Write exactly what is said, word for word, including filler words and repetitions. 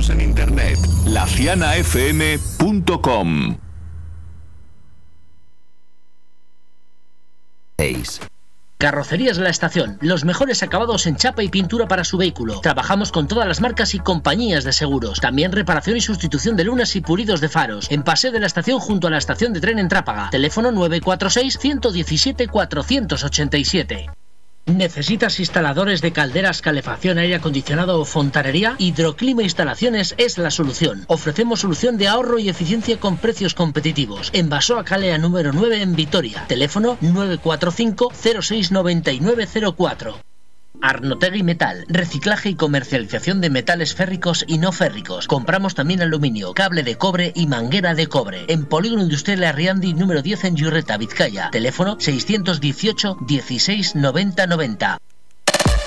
Síguenos en internet, la ciana f m punto com. Carrocerías La Estación, los mejores acabados en chapa y pintura para su vehículo. Trabajamos con todas las marcas y compañías de seguros. También reparación y sustitución de lunas y pulidos de faros. En Paseo de la Estación junto a la estación de tren en Trápaga. Teléfono nueve cuatro seis, uno uno siete, cuatro ocho siete. ¿Necesitas instaladores de calderas, calefacción, aire acondicionado o fontanería? Hidroclima Instalaciones es la solución. Ofrecemos solución de ahorro y eficiencia con precios competitivos. En Basoa Calea número nueve en Vitoria. Teléfono nueve cuatro cinco, cero seis nueve nueve cero cuatro. Arnotegui Metal, reciclaje y comercialización de metales férricos y no férricos. Compramos también aluminio, cable de cobre y manguera de cobre. En Polígono Industrial Arriandi número diez en Yurreta, Vizcaya. Teléfono seiscientos dieciocho, dieciséis, noventa, noventa.